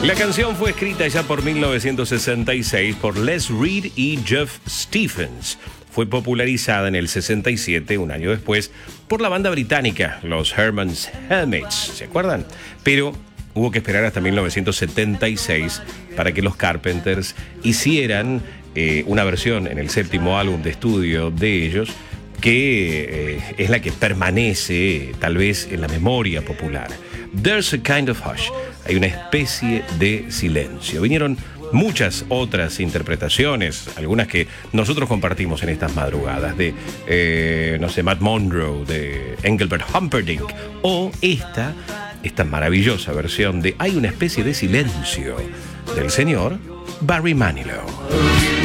La canción fue escrita ya por 1966 por Les Reed y Jeff Stephens. Fue popularizada en el 67, un año después, por la banda británica, los Herman's Hermits, ¿se acuerdan? Pero hubo que esperar hasta 1976 para que los Carpenters hicieran una versión en el séptimo álbum de estudio de ellos, que es la que permanece tal vez en la memoria popular. There's a Kind of Hush. Hay una especie de silencio. Vinieron muchas otras interpretaciones, algunas que nosotros compartimos en estas madrugadas, de, Matt Monro, de Engelbert Humperdinck, o esta maravillosa versión de Hay una especie de silencio, del señor Barry Manilow.